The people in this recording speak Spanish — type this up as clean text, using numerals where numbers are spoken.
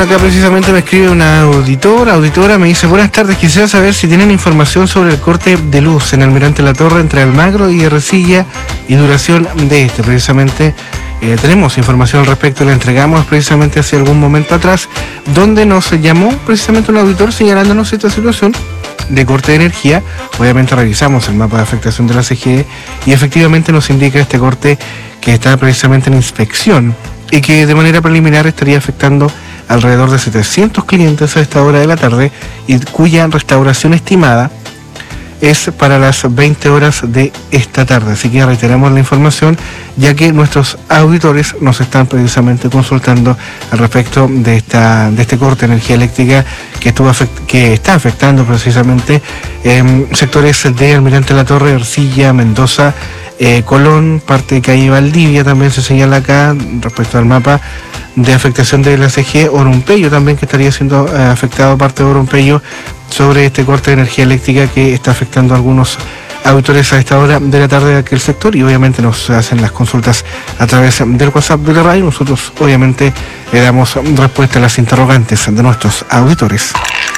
Acá precisamente me escribe una auditora me dice: buenas tardes, quisiera saber si tienen información sobre el corte de luz en Almirante La Torre entre Almagro y Ercilla y duración de este. Precisamente tenemos información al respecto, la entregamos precisamente hace algún momento atrás, donde nos llamó precisamente un auditor señalándonos esta situación de corte de energía. Obviamente revisamos el mapa de afectación de la CGE y efectivamente nos indica este corte que está precisamente en inspección y que de manera preliminar estaría afectando alrededor de 700 clientes a esta hora de la tarde y cuya restauración estimada es para las 20 horas de esta tarde. Así que reiteramos la información, ya que nuestros auditores nos están precisamente consultando al respecto de este corte de energía eléctrica que está afectando precisamente sectores de Almirante La Torre, Ercilla, Mendoza, Colón, parte de calle Valdivia también se señala acá respecto al mapa de afectación de la CGE. Orumpeyo también, que estaría siendo afectado, parte de Orumpeyo, sobre este corte de energía eléctrica que está afectando a algunos auditores a esta hora de la tarde de aquel sector, y obviamente nos hacen las consultas a través del WhatsApp de la radio. Nosotros obviamente le damos respuesta a las interrogantes de nuestros auditores.